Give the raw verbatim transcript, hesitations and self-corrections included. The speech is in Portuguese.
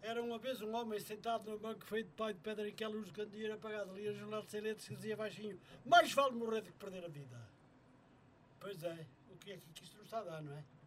Era uma vez um homem sentado no banco feito de pai de pedra em que a luz de candeeiro apagado ali a jornal de sem letras que dizia baixinho: mais vale morrer do que perder a vida. Pois é, o que é que isto não está a dar, não é?